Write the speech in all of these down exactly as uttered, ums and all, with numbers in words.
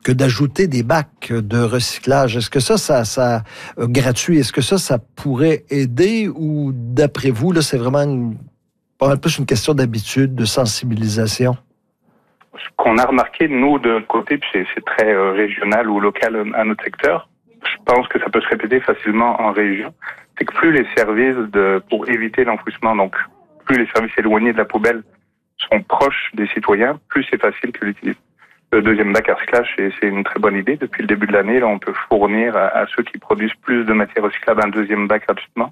que d'ajouter des bacs de recyclage. Est-ce que ça, ça, ça euh, gratuit, est-ce que ça, ça pourrait aider ou d'après vous, là, c'est vraiment une, pas plus une question d'habitude, de sensibilisation? Ce qu'on a remarqué, nous, de notre côté, puis c'est, c'est très euh, régional ou local à notre secteur, je pense que ça peut se répéter facilement en région, c'est que plus les services de, pour éviter l'enfouissement, donc plus les services éloignés de la poubelle sont proches des citoyens, plus c'est facile que l'utiliser. Le deuxième bac à recyclage, c'est, c'est une très bonne idée. Depuis le début de l'année, là, on peut fournir à, à ceux qui produisent plus de matière recyclable un deuxième bac gratuitement.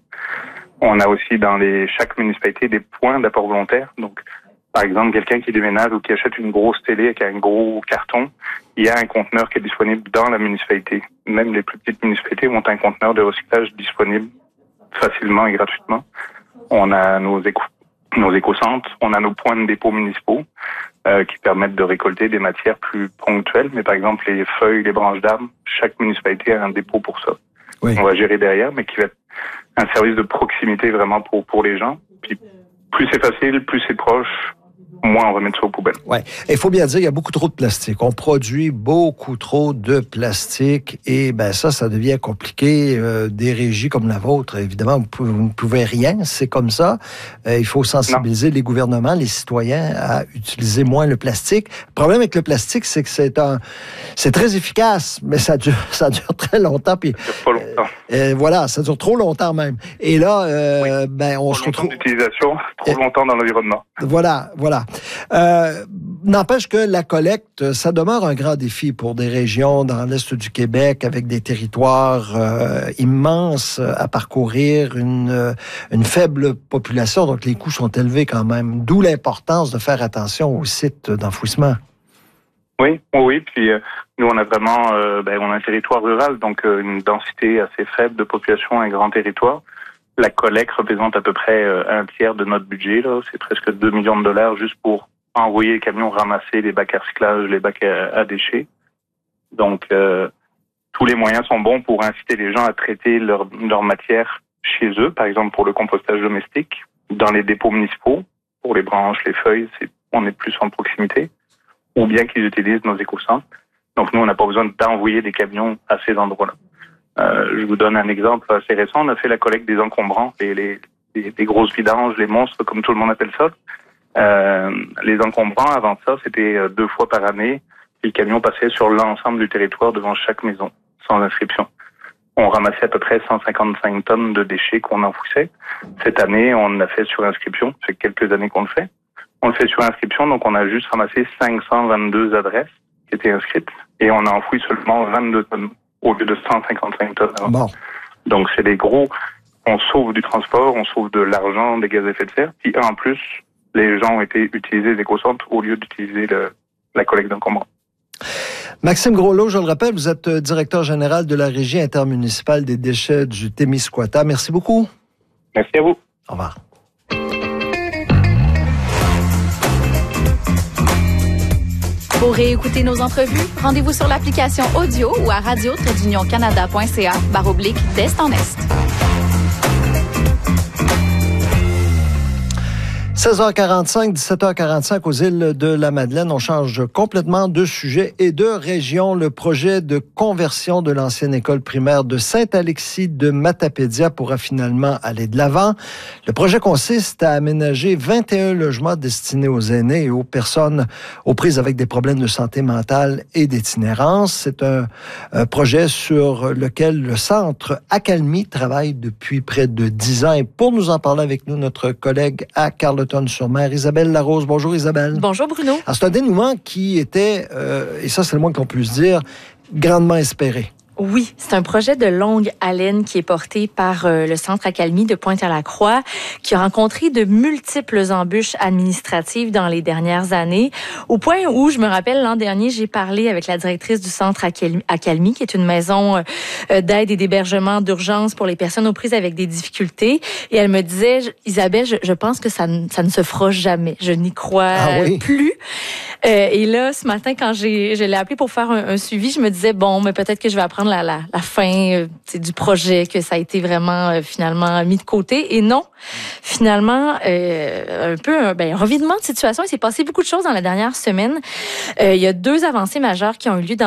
On a aussi dans les chaque municipalité des points d'apport volontaire. Donc, par exemple, quelqu'un qui déménage ou qui achète une grosse télé avec un gros carton, il y a un conteneur qui est disponible dans la municipalité. Même les plus petites municipalités ont un conteneur de recyclage disponible facilement et gratuitement. On a nos éco, nos éco-centres, on a nos points de dépôt municipaux euh, qui permettent de récolter des matières plus ponctuelles. Mais par exemple, les feuilles, les branches d'arbres, chaque municipalité a un dépôt pour ça. Oui. On va gérer derrière, mais qui va être un service de proximité vraiment pour, pour les gens. Puis plus c'est facile, plus c'est proche, moins on va mettre ça aux poubelles. Ouais. Il faut bien dire, il y a beaucoup trop de plastique. On produit beaucoup trop de plastique et ben ça, ça devient compliqué. Euh, des régies comme la vôtre, évidemment, vous, pouvez, vous ne pouvez rien, c'est comme ça. Euh, il faut sensibiliser non. les gouvernements, les citoyens à utiliser moins le plastique. Le problème avec le plastique, c'est que c'est un, c'est très efficace, mais ça dure, ça dure très longtemps. Puis, ça dure pas longtemps. Euh, voilà, ça dure trop longtemps même. Et là, euh, oui. ben on trop se retrouve d'utilisation, trop euh, longtemps dans l'environnement. Voilà, voilà. Euh, n'empêche que la collecte, ça demeure un grand défi pour des régions dans l'est du Québec avec des territoires euh, immenses à parcourir, une, une faible population, donc les coûts sont élevés quand même. D'où l'importance de faire attention aux sites d'enfouissement. Oui, oui, puis euh, nous on a vraiment, euh, ben, on a un territoire rural, donc euh, une densité assez faible de population, un grand territoire. La collecte représente à peu près euh, un tiers de notre budget, là. C'est presque deux millions de dollars juste pour envoyer les camions ramasser les bacs à recyclage, les bacs à, à déchets. Donc, euh, tous les moyens sont bons pour inciter les gens à traiter leur, leur matière chez eux, par exemple pour le compostage domestique, dans les dépôts municipaux, pour les branches, les feuilles, c'est, on est plus en proximité, ou bien qu'ils utilisent nos éco-centres. Donc, nous, on n'a pas besoin d'envoyer des camions à ces endroits-là. Euh, je vous donne un exemple assez récent. On a fait la collecte des encombrants, les, les, les, les grosses vidanges, les monstres, comme tout le monde appelle ça. Euh, les encombrants, avant ça, c'était deux fois par année. Les camions passaient sur l'ensemble du territoire devant chaque maison, sans inscription. On ramassait à peu près cent cinquante-cinq tonnes de déchets qu'on enfouissait. Cette année, on l'a fait sur inscription. Ça fait quelques années qu'on le fait. On le fait sur inscription, donc on a juste ramassé cinq cent vingt-deux adresses qui étaient inscrites. Et on a enfoui seulement vingt-deux tonnes. Au lieu de cent cinquante-cinq tonnes. Bon. Donc, c'est des gros... On sauve du transport, on sauve de l'argent, des gaz à effet de serre. Puis, en plus, les gens ont été utilisés les éco-centres au lieu d'utiliser le, la collecte d'encombrants. Maxime Groslot, je le rappelle, vous êtes directeur général de la Régie intermunicipale des déchets du Témiscouata. Merci beaucoup. Merci à vous. Au revoir. Pour réécouter nos entrevues, rendez-vous sur l'application audio ou à radio tiret union canada point c a barre oblique d'Est en Est. seize heures quarante-cinq, dix-sept heures quarante-cinq aux îles de la Madeleine. On change complètement de sujet et de région. Le projet de conversion de l'ancienne école primaire de Saint-Alexis de Matapédia pourra finalement aller de l'avant. Le projet consiste à aménager vingt et un logements destinés aux aînés et aux personnes aux prises avec des problèmes de santé mentale et d'itinérance. C'est un, un projet sur lequel le centre Accalmie travaille depuis près de dix ans. Et pour nous en parler avec nous, notre collègue à Carleton-sur-Mer, Isabelle Larose. Bonjour Isabelle. Bonjour Bruno. Alors, c'est un dénouement qui était, euh, et ça c'est le moins qu'on puisse dire, grandement espéré. Oui, c'est un projet de longue haleine qui est porté par euh, le Centre Accalmie de Pointe-à-la-Croix, qui a rencontré de multiples embûches administratives dans les dernières années, au point où, je me rappelle, l'an dernier, j'ai parlé avec la directrice du Centre Accalmie, qui est une maison euh, d'aide et d'hébergement d'urgence pour les personnes aux prises avec des difficultés, et elle me disait, Isabelle, je, je pense que ça, ça ne se fera jamais. Je n'y crois ah oui? plus. Euh, et là, ce matin, quand j'ai, je l'ai appelé pour faire un, un suivi, je me disais, bon, mais peut-être que je vais apprendre La, la, la fin euh, du projet, que ça a été vraiment euh, finalement mis de côté. Et non, finalement, euh, un peu ben, un revirement de situation. Il s'est passé beaucoup de choses dans la dernière semaine. Euh, il y a deux avancées majeures qui ont eu lieu dans